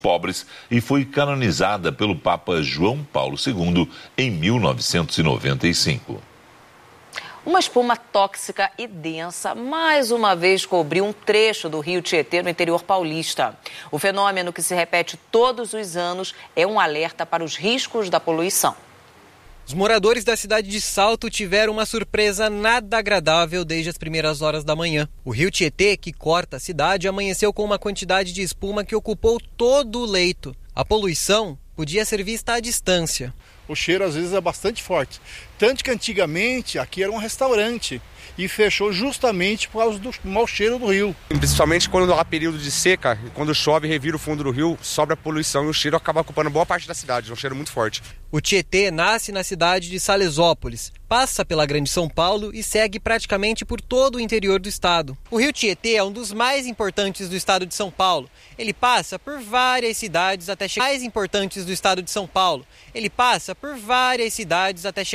pobres e foi canonizada pelo Papa João Paulo II em 1995. Uma espuma tóxica e densa mais uma vez cobriu um trecho do rio Tietê no interior paulista. O fenômeno, que se repete todos os anos, é um alerta para os riscos da poluição. Os moradores da cidade de Salto tiveram uma surpresa nada agradável desde as primeiras horas da manhã. O rio Tietê, que corta a cidade, amanheceu com uma quantidade de espuma que ocupou todo o leito. A poluição podia ser vista à distância. O cheiro às vezes é bastante forte. Tanto que antigamente aqui era um restaurante e fechou justamente por causa do mau cheiro do rio. Principalmente quando há período de seca, quando chove, revira o fundo do rio, sobra a poluição e o cheiro acaba ocupando boa parte da cidade, é um cheiro muito forte. O Tietê nasce na cidade de Salesópolis, passa pela Grande São Paulo e segue praticamente por todo o interior do estado. O rio Tietê é um dos mais importantes do estado de São Paulo. Ele passa por várias cidades até chegar